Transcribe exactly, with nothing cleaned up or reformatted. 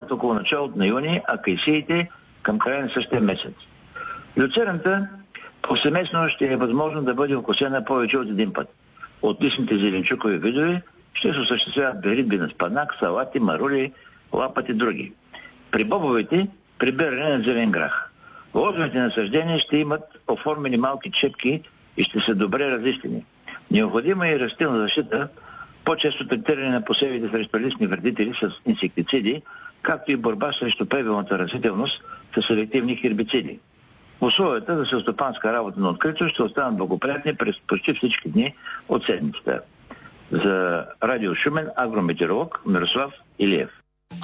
посяват около началото на юни, а кайсиите към края на същия месец. Люцерната повсеместно ще е възможно да бъде окосена повече от един път. От личните зеленчукови видове ще се осъществяват беритби на спанак, салати, марули, лапът и други. При бобовете прибиране на зелен грах. Лозовите насъждения ще имат оформени малки чепки и ще са добре разлистени. Необходима е и растителна защита, по-често третиране на посевите с прелистни вредители с инсектициди, както и борба срещу плевелната растителност с селективни хербициди. Условията за селскостопанска работа на открито ще останат благоприятни през почти всички дни от седмицата. За Радио Шумен агрометеоролог Мирослав Илиев.